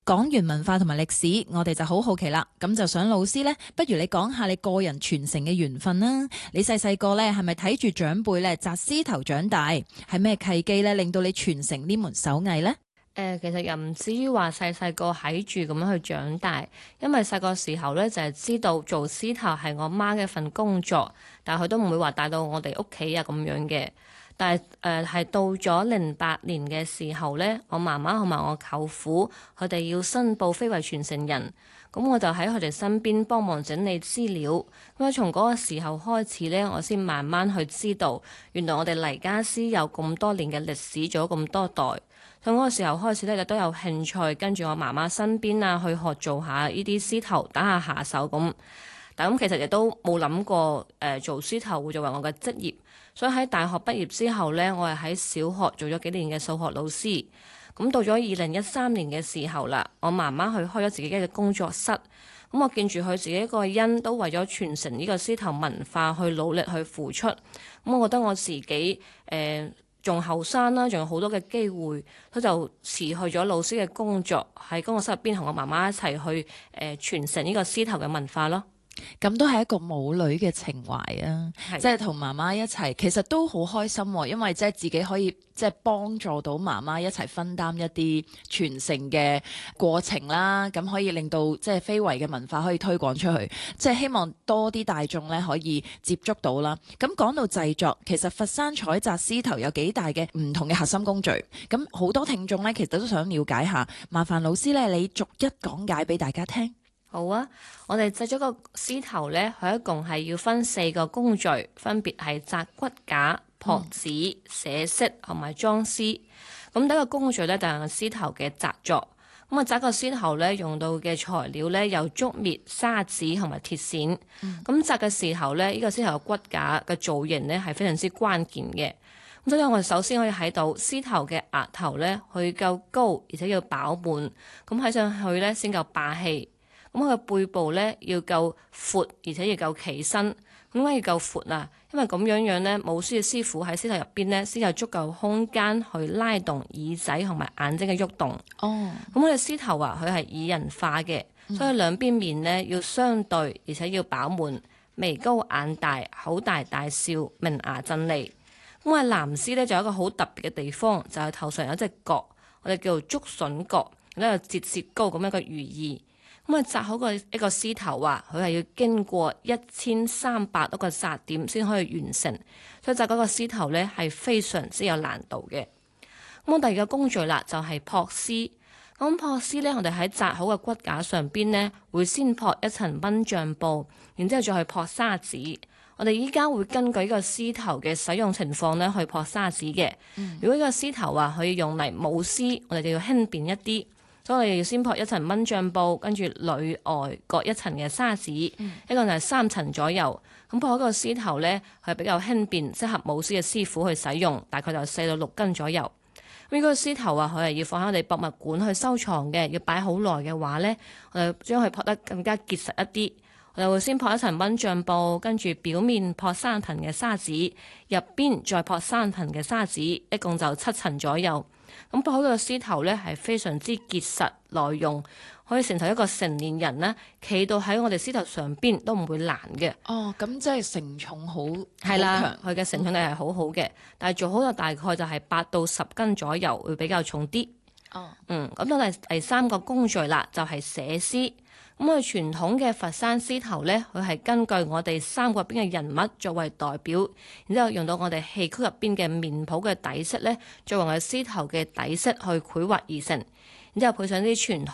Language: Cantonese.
講完文化同埋歷史，我哋就好好奇啦。咁就想老師呢，不如你講下你個人傳承嘅緣分啦。你細細個呢，係咪睇住長輩呢紮獅頭長大？係咩契機呢，令到你傳承呢門手藝呢？ 其實又唔至於話細細個喺住咁樣去長大，因為細個時候呢，就係知道做獅頭係我媽嘅一份工作，但係佢都唔會話帶到我哋屋企啊咁樣嘅。但係係到咗08年嘅時候呢，我媽媽同埋我舅父佢哋要申報非遺傳承人，咁我就喺佢哋身邊幫忙整理資料。咁啊，從嗰個時候開始呢，我先慢慢去知道，原來我哋黎家獅有咁多年嘅歷史，做咗咁多代。從嗰個時候開始咧，就都有興趣跟住我媽媽身邊啊，去學做下呢啲獅頭，打下下手咁。但咁其實亦都冇諗過做獅頭會作為我嘅職業。所以喺大學畢業之後呢，我係喺小學做咗幾年嘅數學老師。咁到咗2013年嘅時候啦，我媽媽去開咗自己嘅工作室。咁我見住佢自己一個人都為咗傳承呢個獅頭文化去努力去付出。咁我覺得我自己仲後生啦，仲有好多嘅機會，佢就辭去咗老師嘅工作，喺工作室入邊同我媽媽一齊去傳承呢個獅頭嘅文化咯。 咁都係一個母女嘅情懷啊，即係同媽媽一齊，其實都好開心喎，因為即係自己可以即係幫助到媽媽一齊分擔一啲傳承嘅過程啦，咁可以令到即係非遺嘅文化可以推廣出去，即係希望多啲大眾咧可以接觸到啦。咁講到製作，其實佛山彩紮獅頭有幾大嘅唔同嘅核心工序，咁好多聽眾咧其實都想了解下，麻煩老師咧你逐一講解俾大家聽。 好啊，我哋製咗個獅頭呢，佢一共係要分4個工序，分別係紮骨架、撲紙、寫飾同埋裝飾。咁第一個工序呢，就係獅頭嘅紮作。咁啊，紮個獅頭呢，用到嘅材料呢，有竹篾、砂紙同埋鐵線。咁紮嘅時候呢，呢個獅頭嘅骨架嘅造型呢，係非常之關鍵嘅。咁所以我哋首先可以睇到獅頭嘅額頭呢，佢夠高，而且要飽滿，咁睇上去呢，先夠霸氣。咁佢嘅背部咧要夠闊，而且要夠企身。咁點解要夠闊啊？因為咁樣呢，舞獅嘅師傅喺獅頭入邊呢，先有足夠空間去拉動耳仔同埋眼睛嘅喐動。哦，咁我哋獅頭啊，佢係擬人化嘅，所以兩邊面呢要相對，而且要飽滿，眉高眼大，口大大笑，明牙鎮利。咁啊，男獅呢，就有一個好特別嘅地方，就係頭上有一隻角，我哋叫做竹筍角，呢個折舌高咁樣嘅寓意。咁啊，紮好一個獅頭啊，佢係要經過1300多個紮點先可以完成，所以紮嗰個獅頭呢係非常之有難度嘅。咁第二個工序啦，就係撲獅。咁撲獅呢，我哋喺紮好嘅骨架上邊呢，會先撲一層蚊帳布，然之後再去撲砂紙。我哋依家會根據呢個獅頭嘅使用情況呢去撲砂紙嘅。如果呢個獅頭啊，可以用嚟舞獅，我哋就要輕便一啲。所以我哋要先撲一層蚊帳布，跟住裏外各一層嘅砂紙，一共就係3層左右。咁撲嗰個獅頭呢，係比較輕便，適合舞獅嘅師傅去使用，大概就4到6斤左右。咁呢個獅頭啊，佢係要放喺我哋博物館去收藏嘅，要擺好耐嘅話呢，我哋將佢撲得更加結實一啲。我哋會先撲一層蚊帳布，跟住表面撲3層嘅砂紙，入邊再撲3層嘅砂紙，一共就7層左右。咁撲好個獅頭呢，係非常之結實耐用，可以成就一個成年人呢，企到喺我哋獅頭上邊都唔會難嘅。 哦，咁即係承重好係啦，佢嘅承重力係好好嘅，但係做好就大概就係8到10斤左右，會比較重啲。哦，咁到第3個工序啦，就係寫獅。咁我哋傳統嘅佛山獅頭呢，佢係根據我哋3個入邊嘅人物作為代表，然之後用到我哋戲曲入邊嘅面譜嘅底色呢，作為我哋獅頭嘅底色去繪畫而成，然之後配上啲傳統